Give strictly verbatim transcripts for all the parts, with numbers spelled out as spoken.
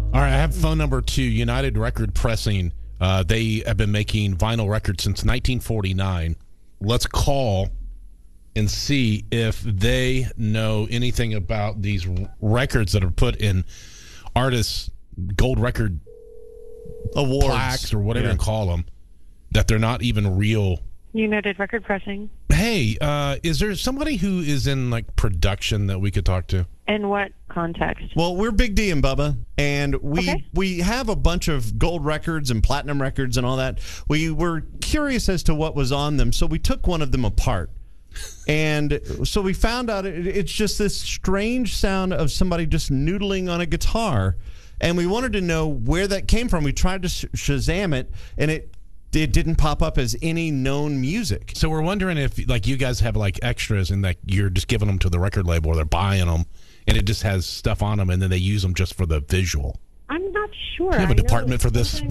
All right, I have phone number two, United Record Pressing. Uh, they have been making vinyl records since nineteen forty-nine. Let's call and see if they know anything about these records that are put in artists' gold record awards, plaques, or whatever yeah. you call them, that they're not even real. United Record Pressing. Hey, uh, is there somebody who is in like production that we could talk to? In what context? Well, we're Big D and Bubba, and we Okay. we have a bunch of gold records and platinum records and all that. We were curious as to what was on them, so we took one of them apart. And so we found out it, it's just this strange sound of somebody just noodling on a guitar, and we wanted to know where that came from. We tried to sh- Shazam it, and it it didn't pop up as any known music. So we're wondering if like you guys have like extras and that you're just giving them to the record label or they're buying them and it just has stuff on them and then they use them just for the visual. I'm not sure. Do you have a I know department for this?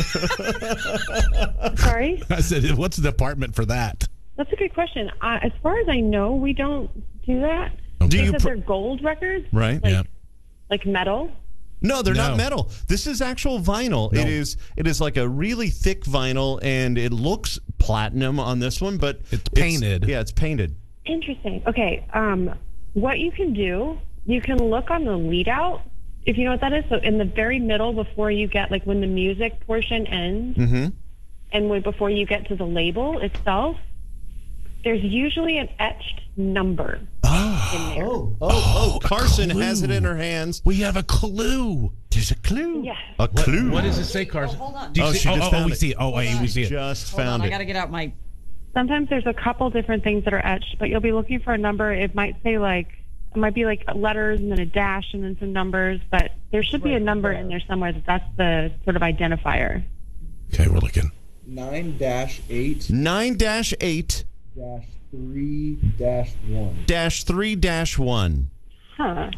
Sorry? I said, what's the department for that? That's a good question. Uh, as far as I know, we don't do that. Okay. Do They you said pr- they're gold records? Right. Like, Yeah. like metal? No, they're No. not metal. This is actual vinyl. No. It is it is like a really thick vinyl, and it looks platinum on this one, but It's painted. yeah, it's painted. Interesting. Okay. Um, what you can do, you can look on the lead out, if you know what that is. So in the very middle, before you get, like when the music portion ends, Mm-hmm. and when, before you get to the label itself, there's usually an etched number in there. Oh, oh, oh! Carson clue. has it in her hands. We have a clue. There's a clue. Yes. A clue. What does it say, Carson? hold on. Do you Oh, see? she oh, just oh, found we it. see it. Oh, wait, we see it. Just Hold found on, I it. got to get out my... Sometimes there's a couple different things that are etched, but you'll be looking for a number. It might say like, it might be like letters and then a dash and then some numbers, but there should be a number in there somewhere that that's the sort of identifier. Okay, we're looking. nine dash eight Nine dash eight dash three dash one. dash three dash one. Huh.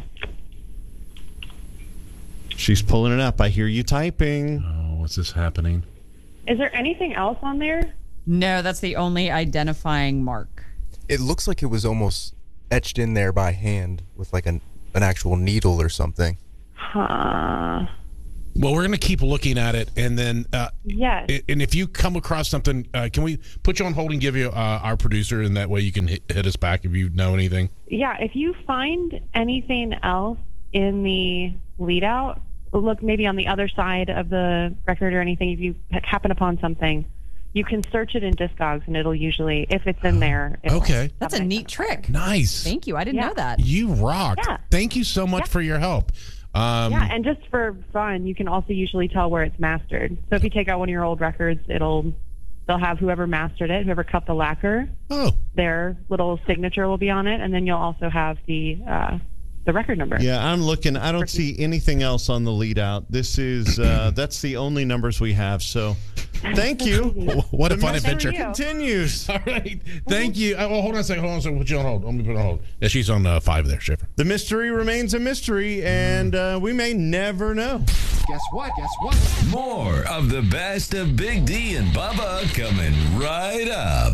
She's pulling it up. I hear you typing. Oh, what's this happening? Is there anything else on there? No, that's the only identifying mark. It looks like it was almost etched in there by hand with like an, an actual needle or something. Huh. Well, we're going to keep looking at it, and then, uh, Yes. i- and if you come across something, uh, can we put you on hold and give you uh, our producer, and that way you can hit, hit us back if you know anything? Yeah, if you find anything else in the lead out, look maybe on the other side of the record or anything, if you happen upon something, you can search it in Discogs and it'll usually, if it's in there. it'll- Okay. That's a neat trick. Nice. Thank you. I didn't Yeah. know that. You rock. Yeah. Thank you so much Yeah. for your help. Um, Yeah, and just for fun, you can also usually tell where it's mastered. So if you take out one of your old records, it'll they'll have whoever mastered it, whoever cut the lacquer, Oh, their little signature will be on it, and then you'll also have the uh, the record number. Yeah, I'm looking. I don't see anything else on the lead out. This is uh, that's the only numbers we have. So, thank you. what a The fun mystery adventure. you. continues. All right. Thank you. Oh, well, hold on a second. Hold on a second. Put you on hold. Let me put her on hold. Yeah, she's on uh, five there, Schaefer. The mystery remains a mystery, and uh, we may never know. Guess what? Guess what? More of the best of Big D and Bubba coming right up.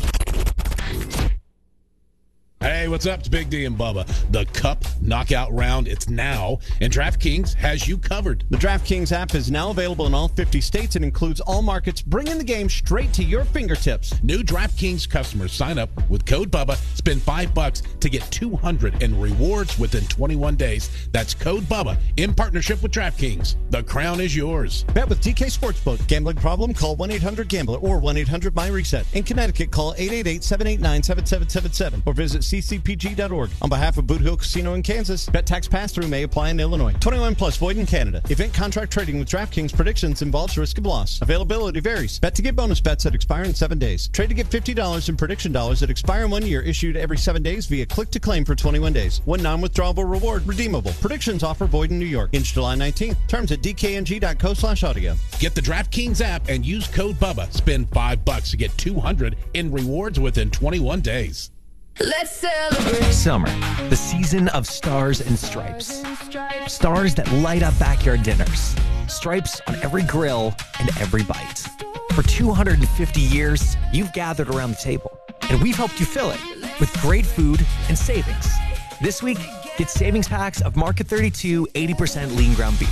Hey, what's up? It's Big D and Bubba. The Cup Knockout Round, it's now, and DraftKings has you covered. The DraftKings app is now available in all fifty states and includes all markets, bringing the game straight to your fingertips. New DraftKings customers sign up with code Bubba, spend five bucks to get two hundred in rewards within twenty-one days. That's code Bubba in partnership with DraftKings. The crown is yours. Bet with D K Sportsbook. Gambling problem? Call one eight hundred gambler or one eight hundred my reset. In Connecticut, call eight eight eight, seven eight nine, seven seven seven seven or visit c c p g dot org. On behalf of Boot Hill Casino in Kansas, bet tax pass-through may apply in Illinois. twenty-one plus void in Canada. Event contract trading with DraftKings predictions involves risk of loss. Availability varies. Bet to get bonus bets that expire in seven days. Trade to get fifty dollars in prediction dollars that expire in one year, issued every seven days via click to claim for twenty-one days. One non-withdrawable reward redeemable. Predictions offer void in New York. Ends July nineteenth. Terms at d k n g dot co slash audio. Get the DraftKings app and use code Bubba. Spend five bucks to get two hundred in rewards within twenty-one days. Let's celebrate. Summer, the season of stars and stripes. Stars that light up backyard dinners. Stripes on every grill and every bite. For two hundred fifty years, you've gathered around the table, and we've helped you fill it with great food and savings. This week, get savings packs of Market thirty-two eighty percent lean ground beef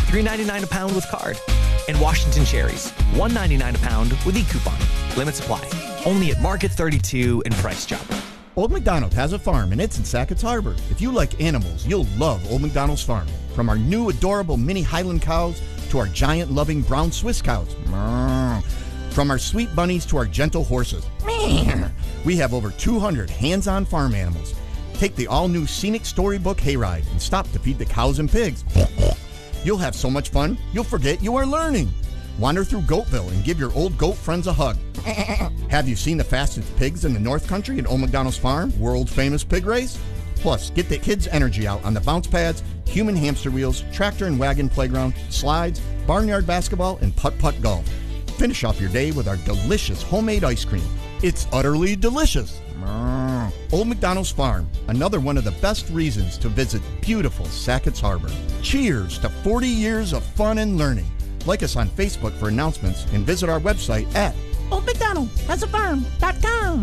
three ninety-nine a pound with card. And Washington cherries, one ninety-nine a pound with e-coupon. Limit supply. Only at Market thirty-two and Price Chopper. Old McDonald has a farm, and it's in Sackett's Harbor. If you like animals, you'll love Old McDonald's farm. From our new adorable mini Highland cows to our giant loving brown Swiss cows. From our sweet bunnies to our gentle horses. We have over two hundred hands-on farm animals. Take the all-new Scenic Storybook Hayride and stop to feed the cows and pigs. You'll have so much fun, you'll forget you are learning. Wander through Goatville and give your old goat friends a hug. Have you seen the fastest pigs in the North Country at Old McDonald's Farm, world famous pig race? Plus, get the kids' energy out on the bounce pads, human hamster wheels, tractor and wagon playground, slides, barnyard basketball, and putt-putt golf. Finish off your day with our delicious homemade ice cream. It's utterly delicious. Old McDonald's Farm, another one of the best reasons to visit beautiful Sackett's Harbor. Cheers to forty years of fun and learning. Like us on Facebook for announcements and visit our website at old mcdonald has a farm dot com.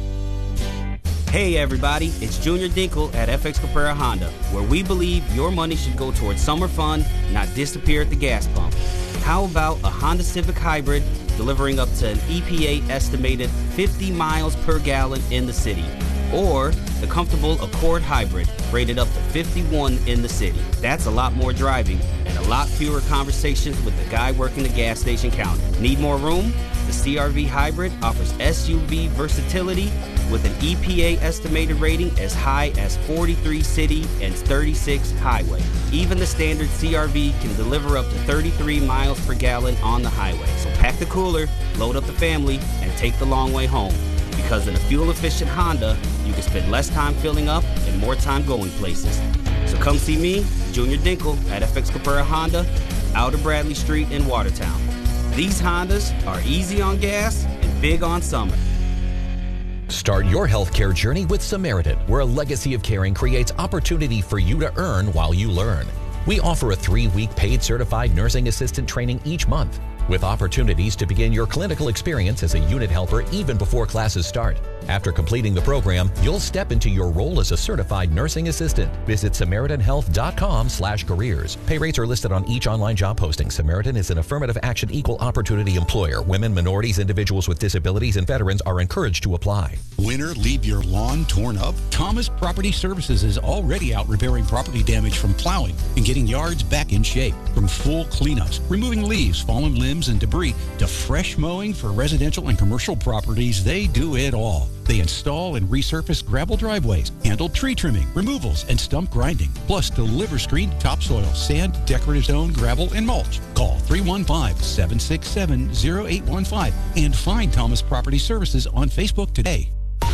Hey everybody, it's Junior Dinkle at F X Caprera Honda, where we believe your money should go towards summer fun, not disappear at the gas pump. How about a Honda Civic Hybrid delivering up to an E P A estimated fifty miles per gallon in the city? Or the comfortable Accord Hybrid, rated up to fifty-one in the city. That's a lot more driving and a lot fewer conversations with the guy working the gas station counter. Need more room? The C R V Hybrid offers S U V versatility with an E P A estimated rating as high as forty-three city and thirty-six highway. Even the standard C R V can deliver up to thirty-three miles per gallon on the highway. So pack the cooler, load up the family, and take the long way home. Because in a fuel-efficient Honda, you can spend less time filling up and more time going places. So come see me, Junior Dinkle, at F X Caprera Honda, out of Bradley Street in Watertown. These Hondas are easy on gas and big on summer. Start your healthcare journey with Samaritan, where a legacy of caring creates opportunity for you to earn while you learn. We offer a three-week paid certified nursing assistant training each month, with opportunities to begin your clinical experience as a unit helper even before classes start. After completing the program, you'll step into your role as a certified nursing assistant. Visit Samaritan Health dot com slash careers. Pay rates are listed on each online job posting. Samaritan is an affirmative action equal opportunity employer. Women, minorities, individuals with disabilities, and veterans are encouraged to apply. Winter, leave your lawn torn up? Thomas Property Services is already out repairing property damage from plowing and getting yards back in shape. From full cleanups, removing leaves, fallen limbs, and debris, to fresh mowing for residential and commercial properties, they do it all. They install and resurface gravel driveways, handle tree trimming, removals, and stump grinding, plus deliver screened topsoil, sand, decorative zone, gravel, and mulch. Call three one five, seven six seven, zero eight one five and find Thomas Property Services on Facebook today.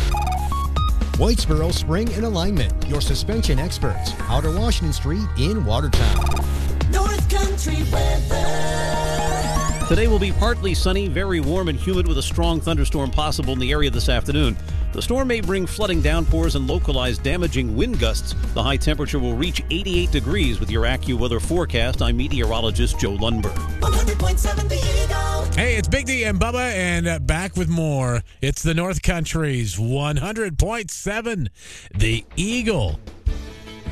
Whitesboro Spring and Alignment, your suspension experts. Outer Washington Street in Watertown. North Country weather. Today will be partly sunny, very warm and humid with a strong thunderstorm possible in the area this afternoon. The storm may bring flooding downpours and localized damaging wind gusts. The high temperature will reach eighty-eight degrees with your AccuWeather forecast. I'm meteorologist Joe Lundberg. one hundred point seven The Eagle. Hey, it's Big D and Bubba, and uh, back with more. It's the North Country's one hundred point seven The Eagle.